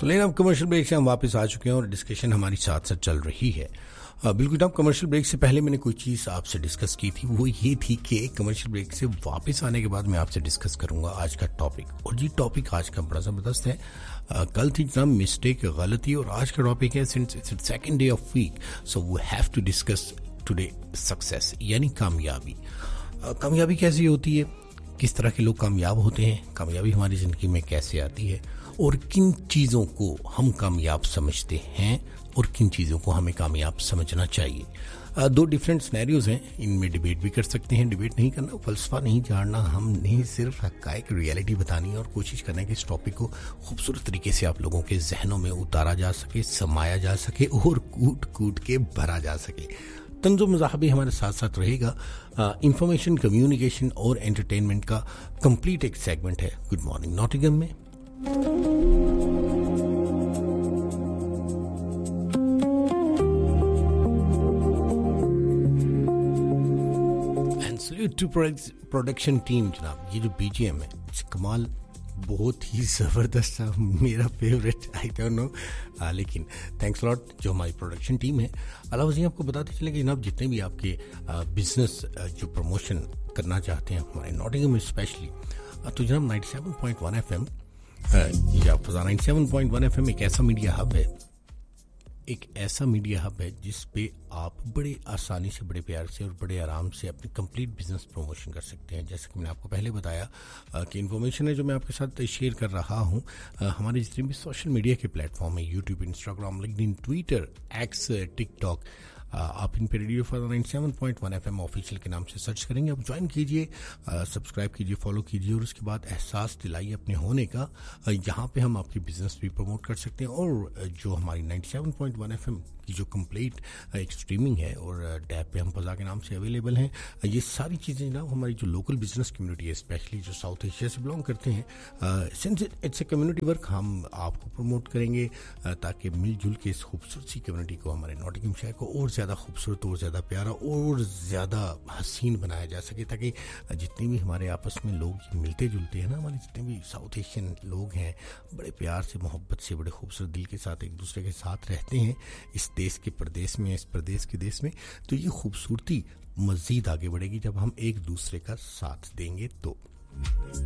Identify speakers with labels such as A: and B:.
A: تو लेकिन अब कमर्शियल ब्रेक से हम वापस आ चुके हैं और डिस्कशन हमारी साथ साथ चल रही है। बिल्कुल अब कमर्शियल ब्रेक से पहले मैंने कोई चीज़ आपसे डिस्कस की थी, वो ये थी कि कमर्शियल ब्रेक से वापस आने के बाद मैं आपसे डिस्कस करूंगा आज का टॉपिक। और जी टॉपिक आज का बड़ा ज़बरदस्त है। कल थी जनाब मिस्टेक, गलती, और आज का टॉपिक है second day of week, so we have to discuss today success, यानी कामयाबी। कामयाबी कैसी होती है, किस तरह के लोग कामयाब होते हैं, कामयाबी हमारी ज़िंदगी में कैसे आती है, और किन चीज़ों को हम कामयाब समझते हैं और किन चीज़ों को हमें कामयाब समझना चाहिए। दो डिफरेंट सिनेरियोज हैं, इनमें डिबेट भी कर सकते हैं। डिबेट नहीं करना, फलसफा नहीं झाड़ना, हमने सिर्फ हक़ाइक़ रियलिटी बतानी है और कोशिश करना है कि इस टॉपिक को खूबसूरत तरीके से आप लोगों के जहनों में उतारा जा सके, समाया जा सके और कूट कूट के भरा जा सके। तंज़ो मज़ाह भी हमारे साथ साथ रहेगा। इंफॉर्मेशन, कम्युनिकेशन और एंटरटेनमेंट का कंप्लीट एक सेगमेंट है गुड मॉर्निंग नॉटिंघम में। टू प्रोडक्शन टीम जनाब, ये जो बीजीएम है कमाल, बहुत ही ज़बरदस्त था, मेरा फेवरेट, आई डोंट नो, लेकिन थैंक्स लॉट जो हमारी प्रोडक्शन टीम है। अलावा जी आपको बताते चले कि जनाब जितने भी आपके बिजनेस जो प्रमोशन करना चाहते हैं हमारे नॉटिंघम में स्पेशली, तो जनाब 97.1 FM या 97.1 FM एक ऐसा मीडिया हब है जिस पे आप बड़े आसानी से, बड़े प्यार से और बड़े आराम से अपनी कंप्लीट बिजनेस प्रमोशन कर सकते हैं। जैसे कि मैंने आपको पहले बताया कि इन्फॉर्मेशन है जो मैं आपके साथ शेयर कर रहा हूँ, हमारे जितने भी सोशल मीडिया के प्लेटफॉर्म है, YouTube, Instagram, LinkedIn, Twitter, x, TikTok, आप इन पर रेडियो फॉर 97.1 FM ऑफिशियल के नाम से सर्च करेंगे। आप ज्वाइन कीजिए, सब्सक्राइब कीजिए, फॉलो कीजिए और उसके बाद एहसास दिलाइए अपने होने का। यहाँ पे हम आपकी बिजनेस भी प्रमोट कर सकते हैं। और जो हमारी 97.1 FM की जो कंप्लीट एक स्ट्रीमिंग है और टैब पे हम फजा के नाम से अवेलेबल हैं, ये सारी चीज़ें ना हमारी जो लोकल बिजनेस कम्युनिटी है, स्पेशली जो साउथ एशिया से बिलोंग करते हैं, since it's a community work, हम आपको प्रमोट करेंगे ताकि मिलजुल के इस खूबसूरत सी कम्युनिटी को, हमारे नॉटिंघम शहर को और ज़्यादा खूबसूरत और ज़्यादा प्यारा और ज़्यादा हसीन बनाया जा सके, ताकि जितने भी हमारे आपस में लोग मिलते जुलते हैं ना, हमारे जितने भी साउथ एशियन लोग हैं, बड़े प्यार से, मोहब्बत से, बड़े खूबसूरत दिल के साथ एक दूसरे के साथ रहते हैं इस देश के प्रदेश में, इस प्रदेश के देश में। तो ये खूबसूरती मज़ीद आगे बढ़ेगी जब हम एक दूसरे का साथ देंगे तो।